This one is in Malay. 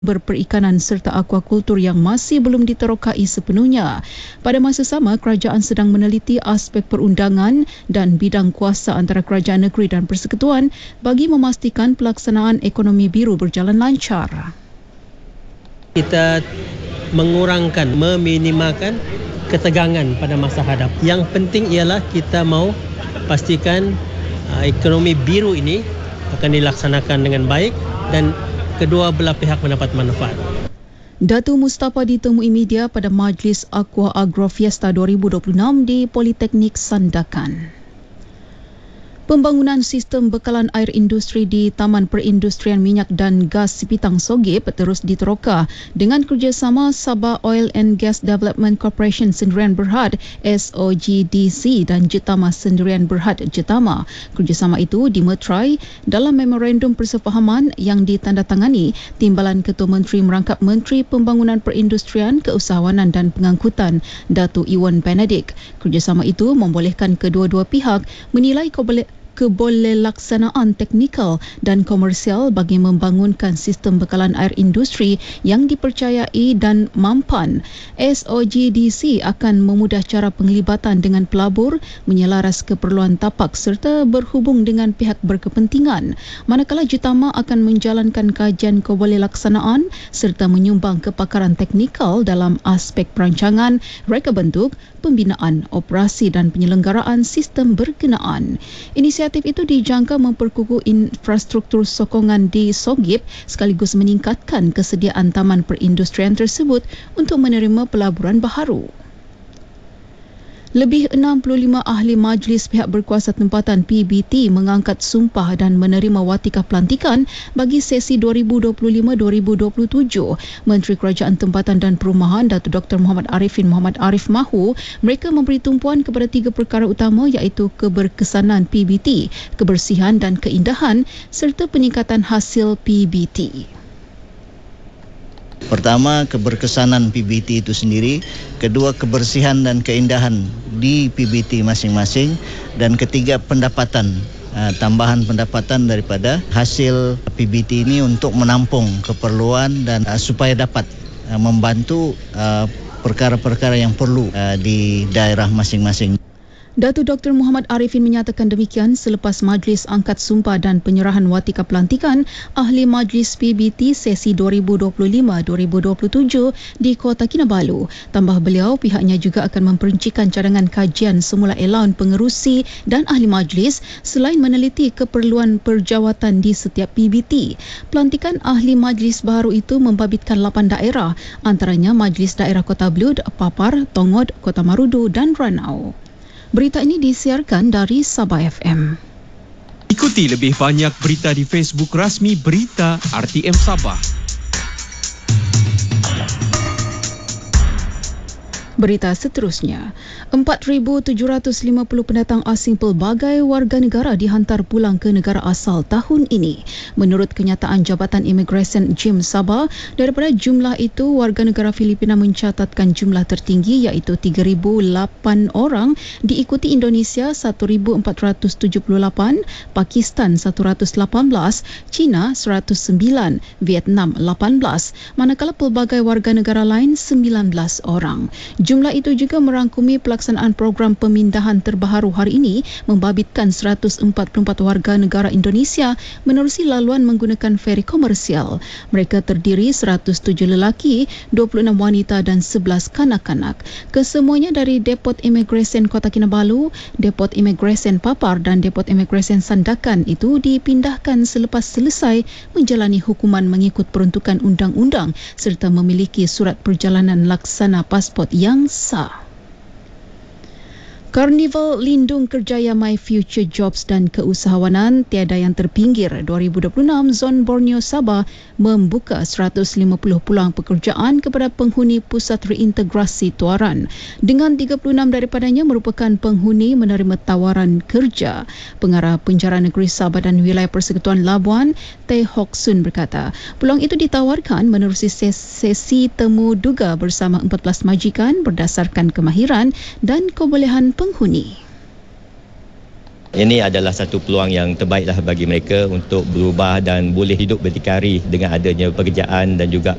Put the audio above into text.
berperikanan serta akuakultur yang masih belum diterokai sepenuhnya. Pada masa sama, kerajaan sedang meneliti aspek perundangan dan bidang kuasa antara kerajaan negeri dan persekutuan bagi memastikan pelaksanaan ekonomi biru berjalan lancar. Kita meminimalkan ketegangan pada masa hadap. Yang penting ialah kita mau pastikan ekonomi biru ini akan dilaksanakan dengan baik dan kedua belah pihak mendapat manfaat. Datu Mustafa ditemui media pada Majlis Aqua Agro Fiesta 2026 di Politeknik Sandakan. Pembangunan sistem bekalan air industri di Taman Perindustrian Minyak dan Gas Sipitang Sogip terus diteroka dengan kerjasama Sabah Oil and Gas Development Corporation Sendirian Berhad SOGDC dan Jetama Sendirian Berhad Jetama. Kerjasama itu dimeterai dalam memorandum persefahaman yang ditandatangani Timbalan Ketua Menteri merangkap Menteri Pembangunan Perindustrian, Keusahawanan dan Pengangkutan Datuk Iwan Benedict. Kerjasama itu membolehkan kedua-dua pihak menilai kebolehlaksanaan teknikal dan komersial bagi membangunkan sistem bekalan air industri yang dipercayai dan mampan. SOGDC akan memudah cara penglibatan dengan pelabur, menyelaras keperluan tapak serta berhubung dengan pihak berkepentingan. Manakala Jetama akan menjalankan kajian kebolehlaksanaan serta menyumbang kepakaran teknikal dalam aspek perancangan, reka bentuk, pembinaan, operasi dan penyelenggaraan sistem berkenaan. Inisiatif itu dijangka memperkukuh infrastruktur sokongan di Sogip sekaligus meningkatkan kesediaan taman perindustrian tersebut untuk menerima pelaburan baharu. Lebih 65 ahli majlis pihak berkuasa tempatan PBT mengangkat sumpah dan menerima watikah pelantikan bagi sesi 2025-2027. Menteri Kerajaan Tempatan dan Perumahan Datuk Dr. Muhammad Arifin Muhammad Arif mahu mereka memberi tumpuan kepada 3 perkara utama iaitu keberkesanan PBT, kebersihan dan keindahan serta peningkatan hasil PBT. Pertama, keberkesanan PBT itu sendiri. Kedua, kebersihan dan keindahan di PBT masing-masing. Dan ketiga, pendapatan, tambahan pendapatan daripada hasil PBT ini untuk menampung keperluan dan supaya dapat membantu perkara-perkara yang perlu di daerah masing-masing. Datuk Dr. Muhammad Arifin menyatakan demikian selepas majlis angkat sumpah dan penyerahan watikah pelantikan ahli majlis PBT sesi 2025-2027 di Kota Kinabalu. Tambah beliau, pihaknya juga akan memperincikan cadangan kajian semula elaun pengerusi dan ahli majlis selain meneliti keperluan perjawatan di setiap PBT. Pelantikan ahli majlis baru itu membabitkan 8 daerah, antaranya Majlis Daerah Kota Belud, Papar, Tongod, Kota Marudu dan Ranau. Berita ini disiarkan dari Sabah FM. Ikuti lebih banyak berita di Facebook rasmi Berita RTM Sabah. Berita seterusnya, 4,750 pendatang asing pelbagai warga negara dihantar pulang ke negara asal tahun ini. Menurut kenyataan Jabatan Imigresen JIM Sabah, daripada jumlah itu, warga negara Filipina mencatatkan jumlah tertinggi iaitu 3,008 orang, diikuti Indonesia 1,478, Pakistan 118, China 109, Vietnam 18, manakala pelbagai warga negara lain 19 orang. Jumlah itu juga merangkumi pelaksanaan program pemindahan terbaharu hari ini membabitkan 144 warga negara Indonesia menerusi laluan menggunakan feri komersial. Mereka terdiri 107 lelaki, 26 wanita dan 11 kanak-kanak. Kesemuanya dari Depot Imigresen Kota Kinabalu, Depot Imigresen Papar dan Depot Imigresen Sandakan itu dipindahkan selepas selesai menjalani hukuman mengikut peruntukan undang-undang serta memiliki surat perjalanan laksana pasport yang sah. Karnival Lindung Kerjaya My Future Jobs dan Keusahawanan Tiada Yang Terpinggir 2026 Zon Borneo Sabah membuka 150 peluang pekerjaan kepada penghuni Pusat Reintegrasi Tuaran. Dengan 36 daripadanya merupakan penghuni menerima tawaran kerja. Pengarah Penjara Negeri Sabah dan Wilayah Persekutuan Labuan, Teh Hock Sun berkata, peluang itu ditawarkan menerusi sesi temu duga bersama 14 majikan berdasarkan kemahiran dan kebolehan penghuni. Ini adalah satu peluang yang terbaiklah bagi mereka untuk berubah dan boleh hidup berdikari dengan adanya pekerjaan dan juga